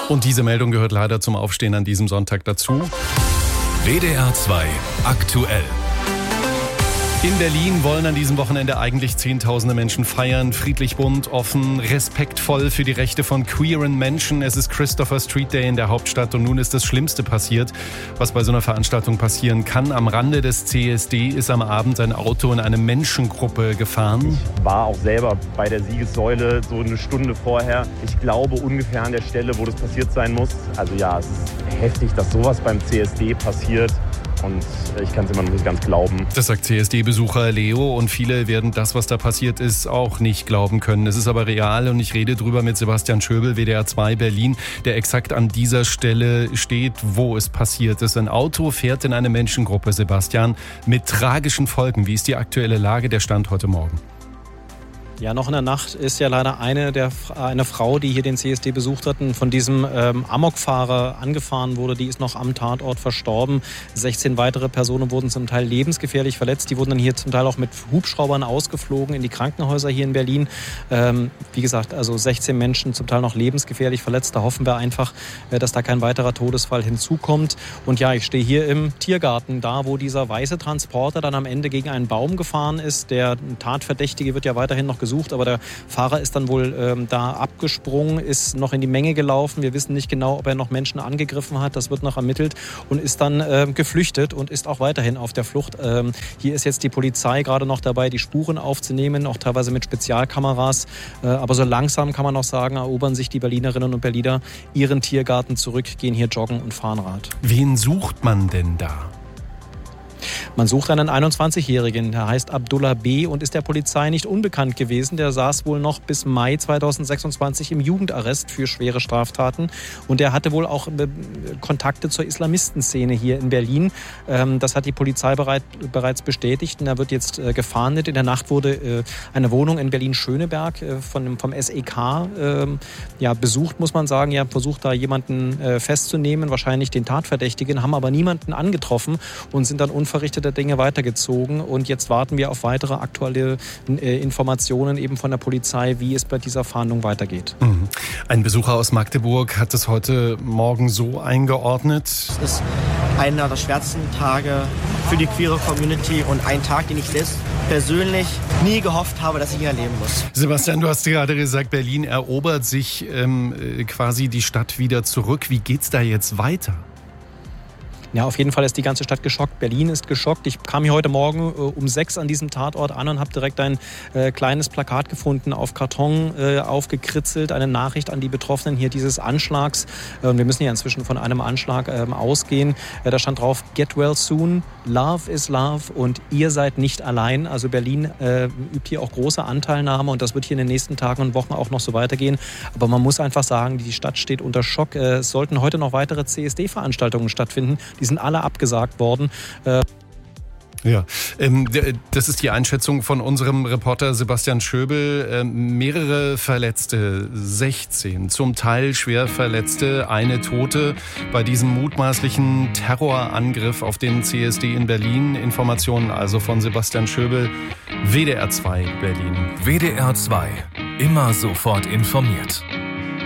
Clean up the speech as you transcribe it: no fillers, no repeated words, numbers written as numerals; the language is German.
Und diese Meldung gehört leider zum Aufstehen an diesem Sonntag dazu. WDR 2 aktuell. In Berlin wollen an diesem Wochenende eigentlich Zehntausende Menschen feiern. Friedlich, bunt, offen, respektvoll für die Rechte von queeren Menschen. Es ist Christopher Street Day in der Hauptstadt und nun ist das Schlimmste passiert, was bei so einer Veranstaltung passieren kann. Am Rande des CSD ist am Abend ein Auto in eine Menschengruppe gefahren. Ich war auch selber bei der Siegessäule so eine Stunde vorher. Ich glaube ungefähr an der Stelle, wo das passiert sein muss. Also ja, es ist heftig, dass sowas beim CSD passiert. Und ich kann es immer noch nicht ganz glauben. Das sagt CSD-Besucher Leo und viele werden das, was da passiert ist, auch nicht glauben können. Es ist aber real und ich rede drüber mit Sebastian Schöbel, WDR 2 Berlin, der exakt an dieser Stelle steht, wo es passiert ist. Ein Auto fährt in eine Menschengruppe, Sebastian, mit tragischen Folgen. Wie ist die aktuelle Lage, der Stand heute Morgen? Ja, noch in der Nacht ist ja leider eine Frau, die hier den CSD besucht hat, von diesem Amokfahrer angefahren wurde. Die ist noch am Tatort verstorben. 16 weitere Personen wurden zum Teil lebensgefährlich verletzt. Die wurden dann hier zum Teil auch mit Hubschraubern ausgeflogen in die Krankenhäuser hier in Berlin. Wie gesagt, also 16 Menschen zum Teil noch lebensgefährlich verletzt. Da hoffen wir einfach, dass da kein weiterer Todesfall hinzukommt. Und ja, ich stehe hier im Tiergarten, da wo dieser weiße Transporter dann am Ende gegen einen Baum gefahren ist. Der Tatverdächtige wird ja weiterhin noch gesucht, aber der Fahrer ist dann wohl da abgesprungen, ist noch in die Menge gelaufen. Wir wissen nicht genau, ob er noch Menschen angegriffen hat. Das wird noch ermittelt und ist dann geflüchtet und ist auch weiterhin auf der Flucht. Hier ist jetzt die Polizei gerade noch dabei, die Spuren aufzunehmen, auch teilweise mit Spezialkameras. Aber so langsam kann man noch sagen, erobern sich die Berlinerinnen und Berliner ihren Tiergarten zurück, gehen hier joggen und fahren Rad. Wen sucht man denn da? Man sucht einen 21-Jährigen, der heißt Abdullah B. und ist der Polizei nicht unbekannt gewesen. Der saß wohl noch bis Mai 2026 im Jugendarrest für schwere Straftaten. Und der hatte wohl auch Kontakte zur Islamistenszene hier in Berlin. Das hat die Polizei bereits bestätigt. Und er wird jetzt gefahndet. In der Nacht wurde eine Wohnung in Berlin-Schöneberg vom SEK besucht, muss man sagen. Ja, versucht da jemanden festzunehmen, wahrscheinlich den Tatverdächtigen, haben aber niemanden angetroffen und sind dann unverrichteter Dinge weitergezogen. Und jetzt warten wir auf weitere aktuelle Informationen eben von der Polizei, wie es bei dieser Fahndung weitergeht. Ein Besucher aus Magdeburg hat es heute Morgen so eingeordnet. Es ist einer der schwersten Tage für die queere Community und ein Tag, den ich selbst persönlich nie gehofft habe, dass ich ihn erleben muss. Sebastian, du hast gerade gesagt, Berlin erobert sich quasi die Stadt wieder zurück. Wie geht's da jetzt weiter? Ja, auf jeden Fall ist die ganze Stadt geschockt. Berlin ist geschockt. Ich kam hier heute Morgen um 6 an diesem Tatort an und habe direkt ein kleines Plakat gefunden, auf Karton aufgekritzelt, eine Nachricht an die Betroffenen hier dieses Anschlags. Wir müssen ja inzwischen von einem Anschlag ausgehen. Da stand drauf, get well soon, love is love und ihr seid nicht allein. Also Berlin übt hier auch große Anteilnahme und das wird hier in den nächsten Tagen und Wochen auch noch so weitergehen. Aber man muss einfach sagen, die Stadt steht unter Schock. Es sollten heute noch weitere CSD-Veranstaltungen stattfinden. Die sind alle abgesagt worden. Ja, das ist die Einschätzung von unserem Reporter Sebastian Schöbel. Mehrere Verletzte, 16, zum Teil schwer Verletzte, eine Tote bei diesem mutmaßlichen Terrorangriff auf den CSD in Berlin. Informationen also von Sebastian Schöbel, WDR 2 Berlin. WDR 2, immer sofort informiert.